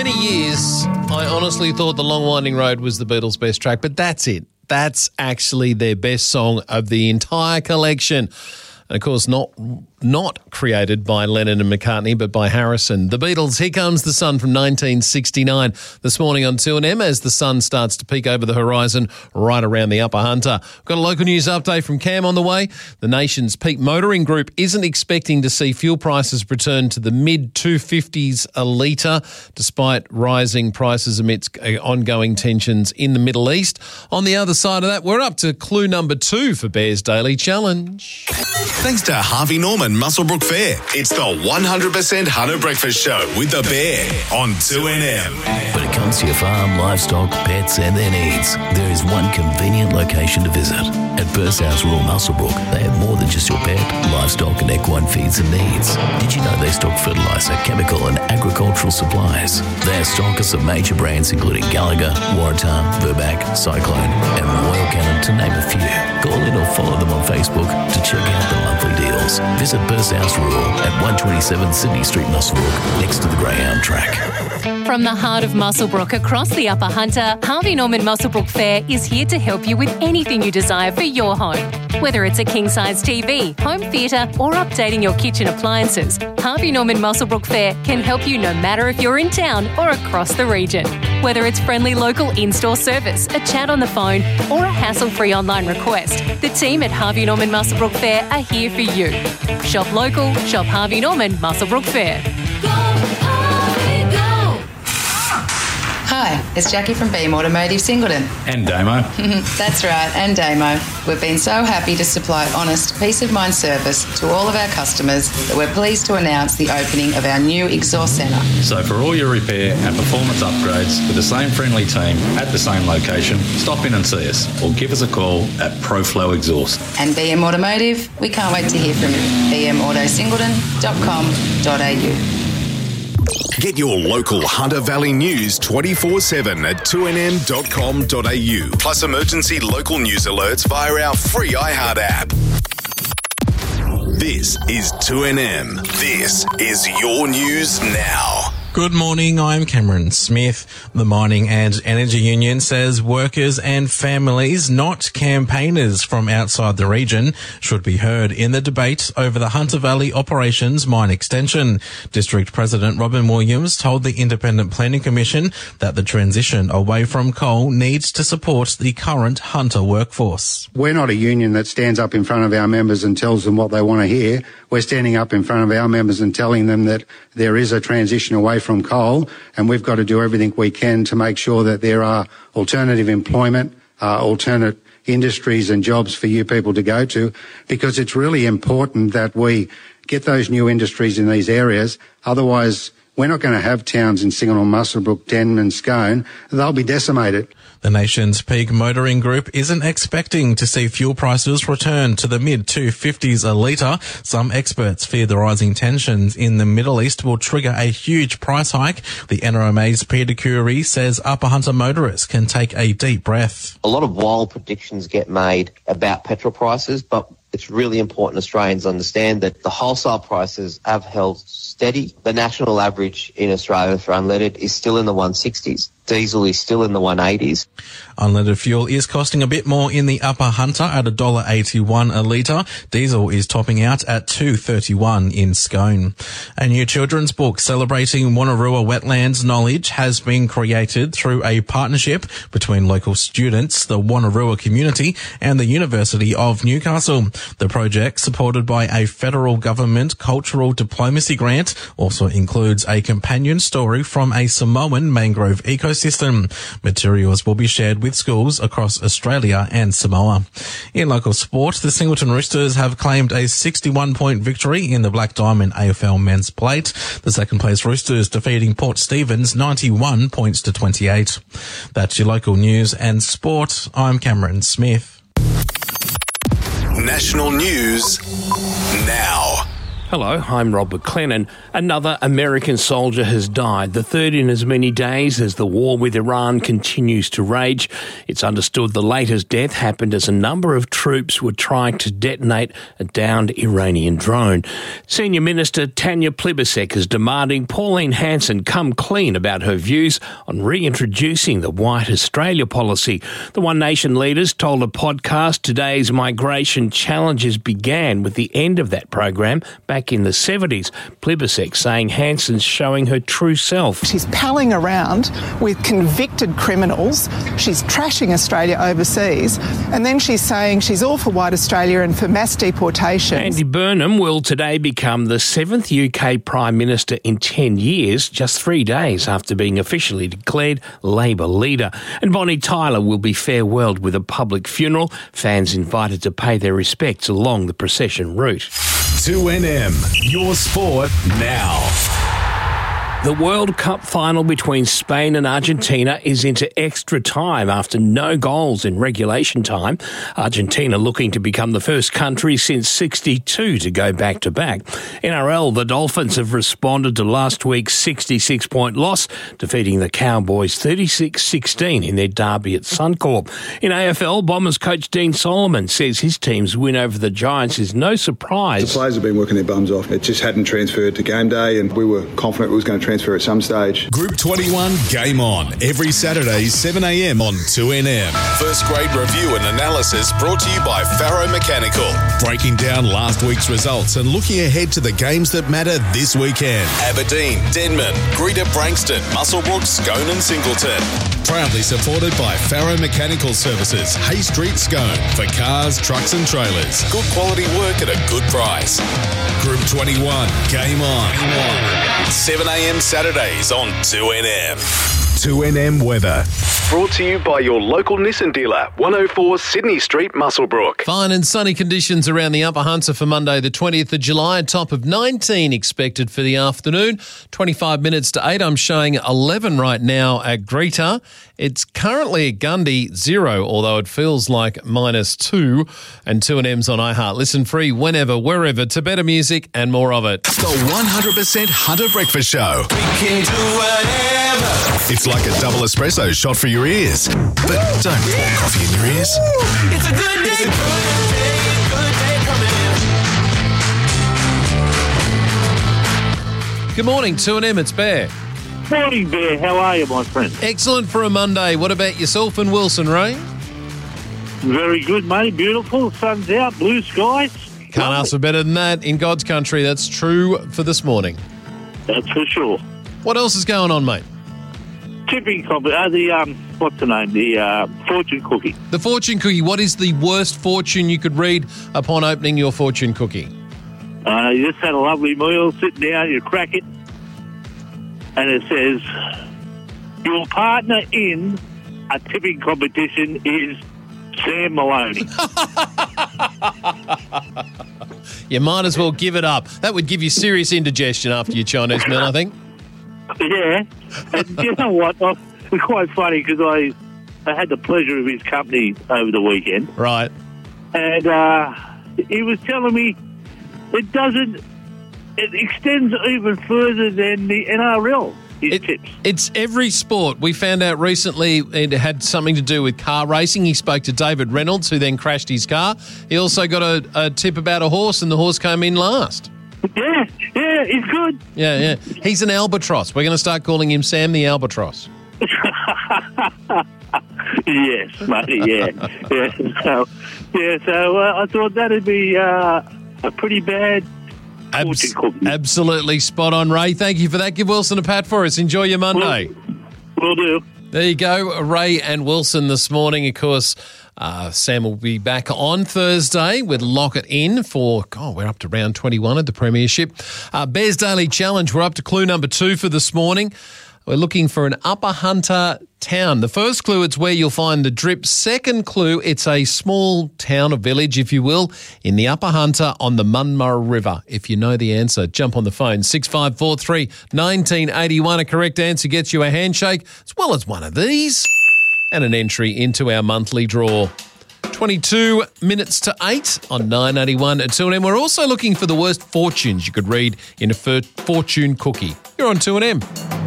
many years, I honestly thought The Long Winding Road was the Beatles' best track, but that's it. That's actually their best song of the entire collection. And of course, not created by Lennon and McCartney, but by Harrison. The Beatles, Here Comes the Sun from 1969. This morning on 2NM as the sun starts to peek over the horizon right around the Upper Hunter. We've got a local news update from Cam on the way. The nation's peak motoring group isn't expecting to see fuel prices return to the mid-250s a litre, despite rising prices amidst ongoing tensions in the Middle East. On the other side of that, we're up to clue number 2 for Bear's Daily Challenge. Thanks to Harvey Norman Muswellbrook Fair. It's the 100% Hunter Breakfast Show with the Bear on 2NM. When it comes to your farm, livestock, pets and their needs, there is one convenient location to visit. At Bursaus Rural Muswellbrook, they have more than just your pet, livestock and equine feeds and needs. Did you know they stock fertiliser, chemical and agricultural supplies? They are stockers of major brands including Gallagher, Waratah, Burback, Cyclone and Royal Canin, to name a few. Call in or follow them on Facebook to check out the monthly deals. Visit Bursaus Rural at 127 Sydney Street, Muswellbrook, next to the Greyhound track. From the heart of Muswellbrook across the Upper Hunter, Harvey Norman Muswellbrook Fair is here to help you with anything you desire for your home. Whether it's a king-size TV, home theatre or updating your kitchen appliances, Harvey Norman Muswellbrook Fair can help you no matter if you're in town or across the region. Whether it's friendly local in-store service, a chat on the phone or a hassle-free online request, the team at Harvey Norman Muswellbrook Fair are here for you. Shop local, shop Harvey Norman Muswellbrook Fair. Hi, it's Jackie from Beam Automotive Singleton. And Damo. That's right, and Damo. We've been so happy to supply honest, peace of mind service to all of our customers that we're pleased to announce the opening of our new exhaust centre. So for all your repair and performance upgrades with the same friendly team at the same location, stop in and see us or give us a call at ProFlow Exhaust. And BM Automotive, we can't wait to hear from you. bmautosingleton.com.au. Get your local Hunter Valley news 24/7 at 2nm.com.au. Plus emergency local news alerts via our free iHeart app. This is 2NM. This is your news now. Good morning, I'm Cameron Smith. The Mining and Energy Union says workers and families, not campaigners from outside the region, should be heard in the debate over the Hunter Valley Operations Mine Extension. District President Robin Williams told the Independent Planning Commission that the transition away from coal needs to support the current Hunter workforce. We're not a union that stands up in front of our members and tells them what they want to hear. We're standing up in front of our members and telling them that there is a transition away from coal, and we've got to do everything we can to make sure that there are alternative employment, alternate industries and jobs for you people to go to, because it's really important that we get those new industries in these areas. Otherwise, we're not going to have towns in Singleton, Muswellbrook, Denman, Scone. They'll be decimated. The nation's peak motoring group isn't expecting to see fuel prices return to the mid-250s a litre. Some experts fear the rising tensions in the Middle East will trigger a huge price hike. The NRMA's Peter Curie says Upper Hunter motorists can take a deep breath. A lot of wild predictions get made about petrol prices, but it's really important Australians understand that the wholesale prices have held steady. The national average in Australia for unleaded is still in the 160s. Diesel is still in the 180s. Unleaded fuel is costing a bit more in the Upper Hunter at $1.81 a litre. Diesel is topping out at $2.31 in Scone. A new children's book celebrating Wonnarua wetlands knowledge has been created through a partnership between local students, the Wonnarua community and the University of Newcastle. The project, supported by a federal government cultural diplomacy grant, also includes a companion story from a Samoan mangrove ecosystem. Materials will be shared with schools across Australia and Samoa. In local sport, the Singleton Roosters have claimed a 61-point victory in the Black Diamond AFL Men's Plate. The second-place Roosters defeating Port Stephens 91 points to 28. That's your local news and sport. I'm Cameron Smith. National news now. Hello, I'm Rob McLennan. Another American soldier has died, the third in as many days as the war with Iran continues to rage. It's understood the latest death happened as a number of troops were trying to detonate a downed Iranian drone. Senior Minister Tanya Plibersek is demanding Pauline Hanson come clean about her views on reintroducing the White Australia policy. The One Nation leaders told a podcast today's migration challenges began with the end of that program back in the 70s. Plibersek saying Hanson's showing her true self. She's palling around with convicted criminals. She's trashing Australia overseas. And then she's saying she's all for White Australia and for mass deportation. Andy Burnham will today become the 7th UK Prime Minister in 10 years, just 3 days after being officially declared Labor leader. And Bonnie Tyler will be farewelled with a public funeral. Fans invited to pay their respects along the procession route. 2NM, your sport now. The World Cup final between Spain and Argentina is into extra time after no goals in regulation time. Argentina looking to become the first country since '62 to go back-to-back. NRL, the Dolphins have responded to last week's 66-point loss, defeating the Cowboys 36-16 in their derby at Suncorp. In AFL, Bombers coach Dean Solomon says his team's win over the Giants is no surprise. The players have been working their bums off. It just hadn't transferred to game day, and we were confident it was going to transfer at some stage. Group 21 Game On, every Saturday 7am on 2NM. First grade review and analysis brought to you by Faro Mechanical. Breaking down last week's results and looking ahead to the games that matter this weekend. Aberdeen, Denman, Greater Brankston, Muswellbrook, Scone and Singleton. Proudly supported by Faro Mechanical Services, Hay Street, Scone. For cars, trucks and trailers. Good quality work at a good price. Group 21 Game On. 7am Saturdays on 2NM. 2NM Weather. Brought to you by your local Nissan dealer, 104 Sydney Street, Muswellbrook. Fine and sunny conditions around the Upper Hunter for Monday the 20th of July. A top of 19 expected for the afternoon. 25 minutes to 8. I'm showing 11 right now at Greater. It's currently at Gundy 0, although it feels like -2. And 2NM's on iHeart. Listen free whenever, wherever, to better music and more of it. The 100% Hunter Breakfast Show. We can do whatever. It's like a double espresso shot for your ears. But don't pour coffee in your ears. It's a good day, good day coming in. Good morning, 2NM, it's Bear. Morning, Bear. How are you, my friend? Excellent for a Monday. What about yourself and Wilson, Ray? Very good, mate. Beautiful. Sun's out, blue skies. Can't ask for better than that in God's country. That's true for this morning. That's for sure. What else is going on, mate? Tipping what's the name? The fortune cookie. The fortune cookie. What is the worst fortune you could read upon opening your fortune cookie? You just had a lovely meal, sitting down, you crack it, and it says, your partner in a tipping competition is Sam Maloney. You might as well give it up. That would give you serious indigestion after your Chinese meal, I think. Yeah, and you know what? It's quite funny because I had the pleasure of his company over the weekend. Right. And he was telling me it extends even further than the NRL, his tips. It's every sport. We found out recently it had something to do with car racing. He spoke to David Reynolds, who then crashed his car. He also got a tip about a horse, and the horse came in last. Yeah, he's good. Yeah. He's an albatross. We're going to start calling him Sam the Albatross. Yes, mate, yeah. So I thought that'd be a pretty bad fortune cookie. Absolutely spot on, Ray. Thank you for that. Give Wilson a pat for us. Enjoy your Monday. Will do. There you go, Ray and Wilson this morning. Of course, Sam will be back on Thursday with Lock It In for, we're up to round 21 of the Premiership. Bears Daily Challenge, we're up to clue number 2 for this morning. We're looking for an Upper Hunter town. The first clue, it's where you'll find the drip. Second clue, it's a small town or village, if you will, in the Upper Hunter on the Munmurra River. If you know the answer, jump on the phone, 6543 1981. A correct answer gets you a handshake, as well as one of these, and an entry into our monthly draw. 22 minutes to 8 on 981 at 2NM. We're also looking for the worst fortunes you could read in a fortune cookie. You're on 2NM.